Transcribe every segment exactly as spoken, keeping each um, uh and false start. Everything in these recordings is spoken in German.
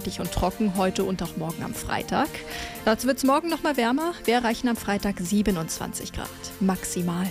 freundlich und trocken, heute und auch morgen am Freitag. Dazu wird es morgen noch mal wärmer. Wir erreichen am Freitag siebenundzwanzig Grad maximal.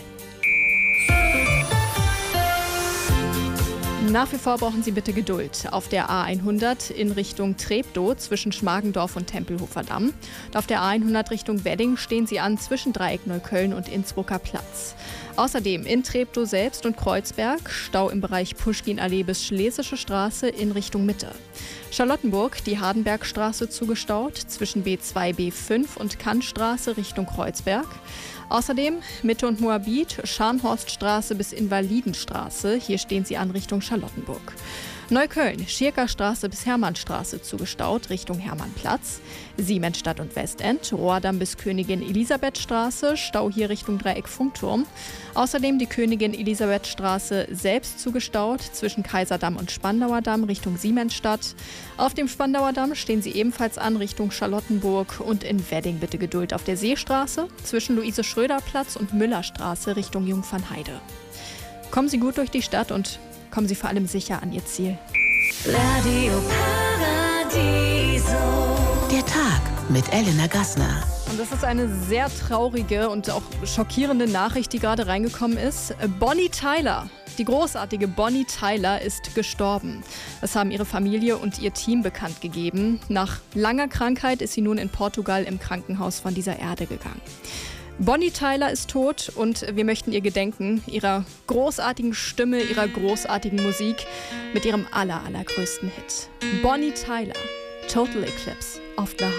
Nach wie vor brauchen Sie bitte Geduld auf der A hundert in Richtung Treptow zwischen Schmargendorf und Tempelhofer Damm. Und auf der A hundert Richtung Wedding stehen Sie an zwischen Dreieck Neukölln und Innsbrucker Platz. Außerdem in Treptow selbst und Kreuzberg Stau im Bereich Puschkin-Allee bis Schlesische Straße in Richtung Mitte. Charlottenburg, die Hardenbergstraße zugestaut zwischen B zwei, B fünf und Kantstraße Richtung Kreuzberg. Außerdem Mitte und Moabit, Scharnhorststraße bis Invalidenstraße. Hier stehen Sie an Richtung Charlottenburg. Neukölln, Schirkerstraße bis Hermannstraße zugestaut Richtung Hermannplatz. Siemensstadt und Westend, Rohrdamm bis Königin Elisabethstraße, Stau hier Richtung Dreieck Funkturm. Außerdem die Königin Elisabethstraße selbst zugestaut zwischen Kaiserdamm und Spandauer Damm Richtung Siemensstadt. Auf dem Spandauer Damm stehen Sie ebenfalls an Richtung Charlottenburg und in Wedding bitte Geduld auf der Seestraße zwischen Luise-Schröder-Platz und Müllerstraße Richtung Jungfernheide. Kommen Sie gut durch die Stadt und kommen Sie vor allem sicher an Ihr Ziel. Radio Paradiso. Der Tag mit Elena Gassner. Und das ist eine sehr traurige und auch schockierende Nachricht, die gerade reingekommen ist. Bonnie Tyler, die großartige Bonnie Tyler, ist gestorben. Das haben ihre Familie und ihr Team bekannt gegeben. Nach langer Krankheit ist sie nun in Portugal im Krankenhaus von dieser Erde gegangen. Bonnie Tyler ist tot und wir möchten ihr gedenken, ihrer großartigen Stimme, ihrer großartigen Musik mit ihrem aller, allergrößten Hit. Bonnie Tyler, Total Eclipse of the Heart.